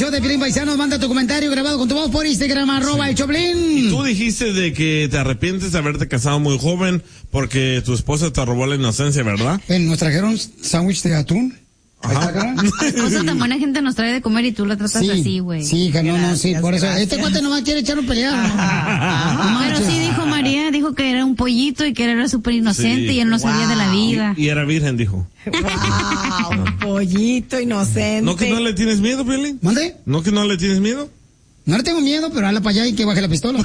show de Piolín, paisanos. Manda tu comentario grabado con tu voz por Instagram, @el Choplin. Y tú dijiste de que te arrepientes de haberte casado muy joven porque tu esposa te robó la inocencia, ¿verdad? Nos trajeron sándwich de atún. Cosa tan buena gente nos trae de comer y tú la tratas así, güey. Sí, hija, no, sí, por eso. Este cuate nomás quiere echar un peleado. Pero sí dijo María, dijo que era un pollito y que era súper inocente y él no sabía de la vida. Y era virgen, dijo. Wow, un pollito inocente. ¿No que no le tienes miedo, Piolín? ¿Mande? ¿No que no le tienes miedo? No le tengo miedo, pero hazla para allá y que baje la pistola.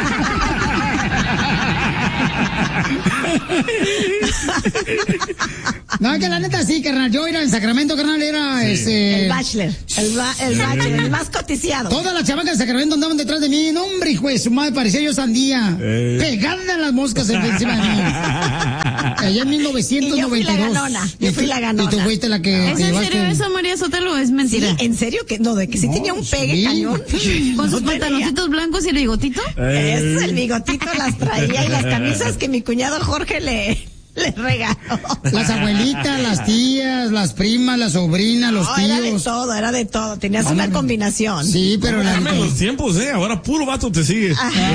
No, que la neta sí, carnal. Yo era en Sacramento, carnal, era el bachelor. El bachelor, el más coticiado. Todas las chamacas de Sacramento andaban detrás de mí. No, hombre, hijo de su madre, parecía yo sandía. Pegando a las moscas encima de mí. Allá en 1992. Yo fui la ganona. Y tú fuiste la que. ¿Es en serio eso, María Sotelo, o es mentira? Sí, ¿en serio? Que no, de que sí tenía un pegue cañón. Con sus pantaloncitos blancos y el bigotito. Eso, el bigotito las traía y las camisas que mi cuñado Jorge le regaló. Las abuelitas, las tías, las primas, las sobrinas, los tíos. Era de todo. Tenías una combinación. Sí, pero los tiempos, ahora puro vato te sigue.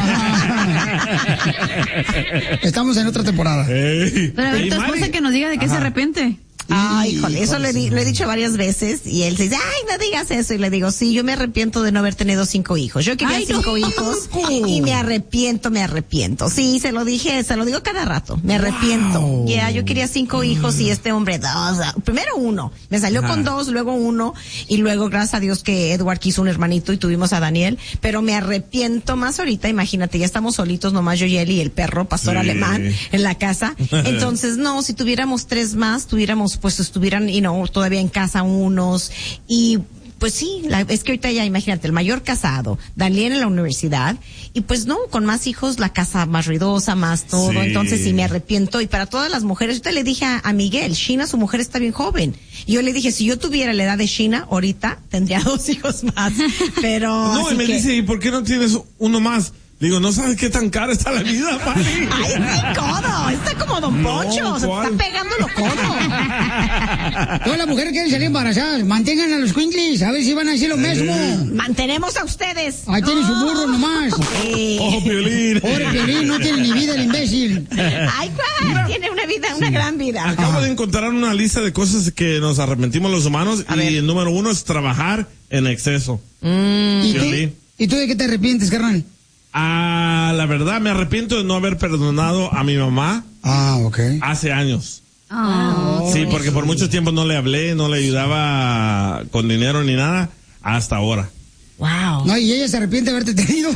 Estamos en otra temporada. Pero a ver, tu esposa que nos diga de qué se arrepiente. Ay, híjole, eso lo he dicho varias veces y él se dice, ay, no digas eso. Y le digo, sí, yo me arrepiento de no haber tenido 5 hijos. Yo quería 5 hijos y me arrepiento. Sí, se lo digo cada rato. Me arrepiento. Yo quería 5 hijos y este hombre 2. Primero 1. Me salió con 2, luego 1 y luego, gracias a Dios que Edward quiso un hermanito y tuvimos a Daniel. Pero me arrepiento más ahorita, imagínate, ya estamos solitos nomás yo y él y el perro pastor alemán en la casa. Entonces, no, si tuviéramos 3 más, pues estuvieran, todavía en casa unos y pues sí, es que ahorita ya imagínate, el mayor casado, Daniel en la universidad y pues no, con más hijos la casa más ruidosa, más todo, entonces sí me arrepiento y para todas las mujeres, ahorita le dije a Miguel, Sheena, su mujer está bien joven y yo le dije, si yo tuviera la edad de Sheena, ahorita tendría 2 hijos más, pero... No, y me dice, ¿y por qué no tienes uno más? Digo, ¿no sabes qué tan cara está la vida, Mari? Ay, es codo, está como Don Poncho, se está pegando los codos. Todas las mujeres quieren salir embarazadas, mantengan a los cuinclis, a ver si van a decir lo mismo. Mantenemos a ustedes. Ahí tiene su burro nomás. Piolín. Pobre Piolín, no tiene ni vida el imbécil. Ay, ¿cuál? Tiene una vida, una gran vida. Acabo de encontrar una lista de cosas que nos arrepentimos los humanos y el número 1 es trabajar en exceso. ¿Y tú de qué te arrepientes, carnal? La verdad, me arrepiento de no haber perdonado a mi mamá. Hace años. Sí, porque por mucho tiempo no le hablé, no le ayudaba con dinero ni nada, hasta ahora. Wow. No, y ella se arrepiente de haberte tenido.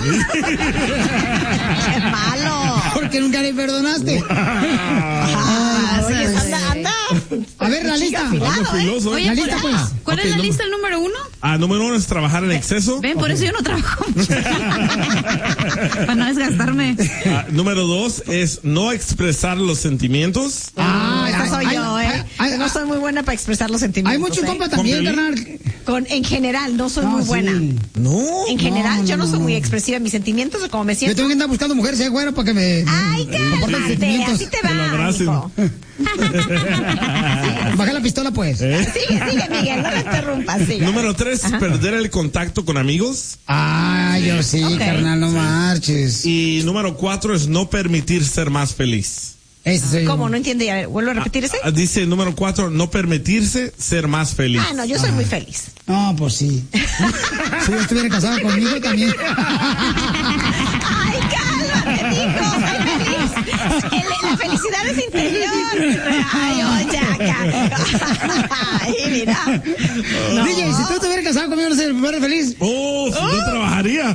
¡Qué malo! Porque nunca le perdonaste. Anda. A ver, la lista. Oye, la lista, pues. ¿Cuál es la lista, el número 1? Número 1 es trabajar en exceso. Ven, por eso yo no trabajo. Para no desgastarme. Número 2 es no expresar los sentimientos. Esa soy yo, no soy muy buena para expresar los sentimientos. Hay muchos compas también, carnal. En general, no soy muy buena. No. En general, yo no soy muy expresiva en mis sentimientos o como me siento. Yo tengo que andar buscando mujeres güera para que me. Ay, cálmate, así te va, hijo. Baja la pistola, pues. Sigue, Miguel, no me interrumpas. Número 3, perder el contacto con amigos. Yo sí, carnal, no marches. Y número 4 es no permitir ser más feliz. ¿Cómo? No entiendo. ¿Vuelvo a repetir ese? Dice número 4, no permitirse ser más feliz. No, yo soy muy feliz. No, pues sí. Si yo estuviera casado conmigo también. Ay, cálmate, hijo, soy feliz. La felicidad es interior. Ay, Ay, mira. DJ, si tú estuvieras casado conmigo, ¿no serías feliz? Yo trabajaría.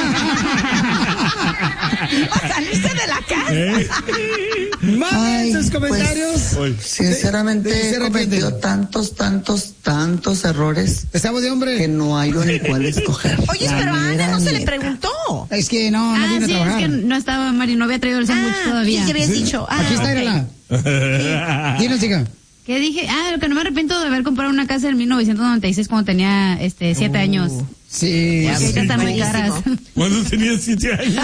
O salirse de la casa. Manden sus comentarios. Sinceramente he cometido tantos errores. Estamos de hombre. Que no hay ni cuál escoger. Oye, pero a Ana no se le preguntó. Es que no vino a trabajar. Es que no estaba, Mari, no había traído el sándwich todavía. ¿Qué habías dicho? Aquí está, Irala. Dinos, chica. ¿Qué dije? Lo que no me arrepiento de haber comprado una casa en 1996 cuando tenía 7 años. Sí. Porque ahorita están muy caras. ¿Cuándo tenías 7 años?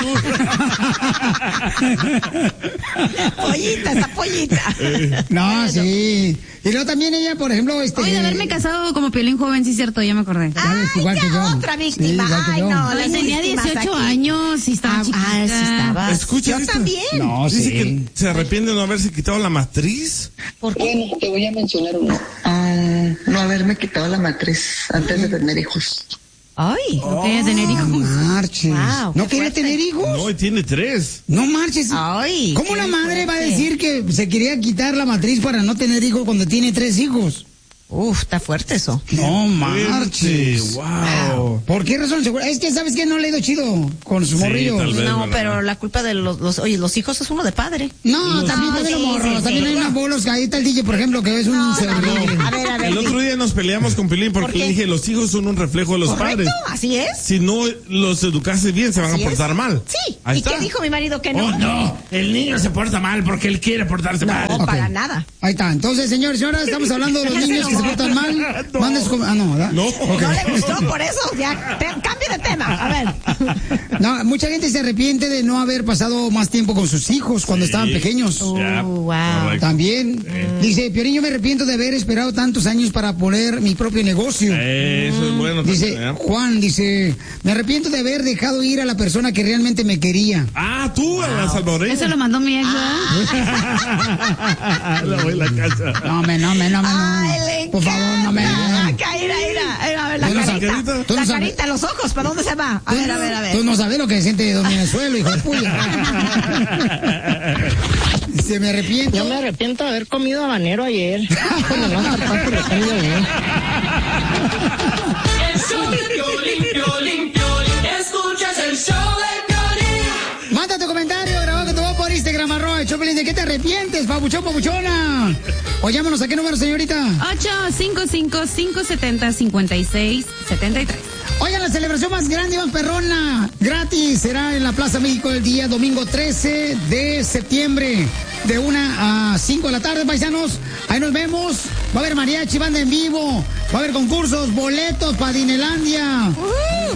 Pollita, esa pollita. No, sí. Y luego también ella, por ejemplo, Oye, de haberme casado como Piolín joven, sí es cierto, ya me acordé. Igual que yo. Otra víctima. Sí, ay, no, tenía 18 años y estaba chiquita. Sí estaba. Escucha, yo también. No, dice sí. que se arrepiente de no haberse quitado la matriz. ¿Por qué? Bueno, te voy a mencionar uno. No haberme quitado la matriz antes de tener hijos. Ay. No quería tener hijos. Marches. Wow, ¿No qué quiere fuerte. tener hijos? No, y tiene 3. No marches. Ay. ¿Cómo qué una madre va a fuerte. decir que se quería quitar la matriz para no tener hijos cuando tiene 3 hijos? Uf, está fuerte eso. No marches. Wow. ¿Por qué razón? Es que sabes que no le ha ido chido con sus Sí, morrillos. tal vez. No, ¿verdad? pero la culpa de los hijos es uno de padre. No, también de sí, los morros. sí, También sí. hay unos bolos que ahí está el DJ, por ejemplo, que es un No, servidor. también. A ver. El otro día nos peleamos con Pilín porque ¿Por qué? le dije, los hijos son un reflejo de los ¿Correcto? padres. Así es. Si no los educaste bien, se van Así a portar es. mal. Sí. Ahí ¿Y está. qué dijo mi marido que no? Oh, no, el niño se porta mal porque él quiere portarse mal. No, Ok. para nada. Ahí está. Entonces, señores, señoras, estamos hablando de los niños que se portan mal. No. Mandes no, ¿verdad? No. Ok. No le gustó, por eso ya cambio de tema. A ver. No, mucha gente se arrepiente de no haber pasado más tiempo con sus hijos cuando estaban pequeños. Ya, wow. correcto. También dice, Piolín, yo me arrepiento de haber esperado tantos años para poner mi propio negocio. Eso es bueno. Dice también, ¿eh? Juan, dice, me arrepiento de haber dejado ir a la persona que realmente me quería. Ah, tú, a la salvadoreña. Eso lo mandó mi ex, ¿verdad? La voy a la casa. No. Ay, le Por favor, no me. encanta. Ira. A ver, la Tú no carita. sabes- tú no La sabes- carita, los ojos, ¿para dónde se va? A ver. Tú no sabes lo que siente Don Venezuela, hijo de puya. Se me arrepiento. Yo me arrepiento de haber comido habanero ayer. Como no zapato le cambio bien. El show de Piolín. Escuchas el show de Piolín. Manda tu comentario grabado que te voy por Instagram, @Chopelín. ¿De qué te arrepientes, papuchón, papuchona? O llámanos a qué número, señorita. 855-570-5673. Oigan, la celebración más grande y más perrona, gratis, será en la Plaza México el día domingo 13 de septiembre, de 1 a 5 de la tarde, paisanos. Ahí nos vemos. Va a haber mariachi, banda en vivo, va a haber concursos, boletos para Dinelandia.